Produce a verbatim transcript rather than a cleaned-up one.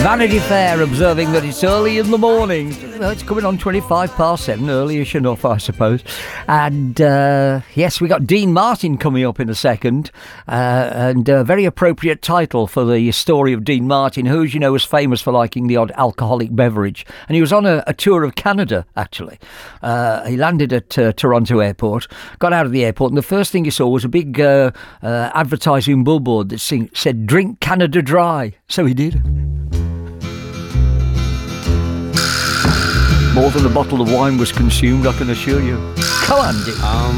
Vanity Fair observing that it's early in the morning. Well, it's coming on twenty-five past seven, early-ish enough, I suppose. And uh, yes, we got Dean Martin coming up in a second, uh, and a very appropriate title for the story of Dean Martin, who, as you know, was famous for liking the odd alcoholic beverage. And he was on a, a tour of Canada, actually. Uh, he landed at uh, Toronto Airport, got out of the airport, and the first thing he saw was a big uh, uh, advertising billboard that sing- said, "Drink Canada Dry." So he did. More than a bottle of wine was consumed, I can assure you. Come on, Dick. Um.